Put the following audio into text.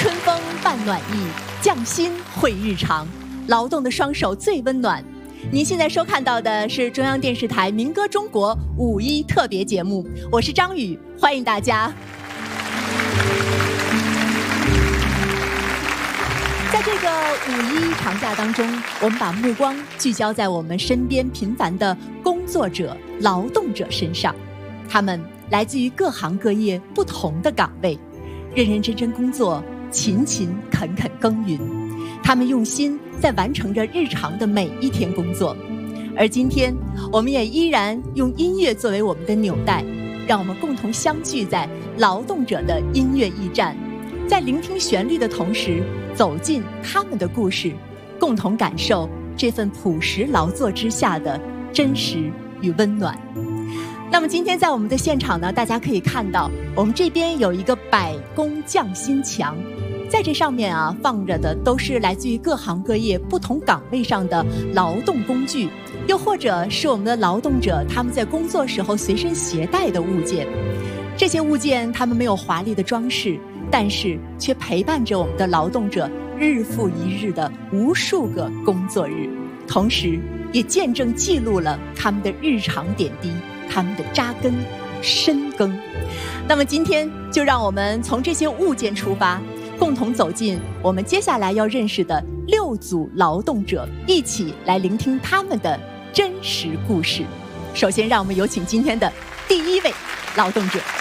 春风伴暖意，匠心绘日常，劳动的双手最温暖。您现在收看到的是中央电视台民歌中国5·1特别节目，我是张宇，欢迎大家。在这个5·1长假当中，我们把目光聚焦在我们身边平凡的工作者、劳动者身上，他们来自于各行各业不同的岗位，认认真真工作，勤勤恳恳耕耘，他们用心在完成着日常的每一天工作。而今天我们也依然用音乐作为我们的纽带，让我们共同相聚在劳动者的音乐驿站，在聆听旋律的同时，走进他们的故事，共同感受这份朴实劳作之下的真实与温暖。那么今天在我们的现场呢，大家可以看到我们这边有一个百工匠心墙，在这上面放着的都是来自于各行各业不同岗位上的劳动工具，又或者是我们的劳动者他们在工作时候随身携带的物件。这些物件他们没有华丽的装饰，但是却陪伴着我们的劳动者日复一日的无数个工作日，同时也见证记录了他们的日常点滴，他们的扎根深耕。那么今天就让我们从这些物件出发，共同走进我们接下来要认识的6组劳动者，一起来聆听他们的真实故事。首先让我们有请今天的第1位劳动者。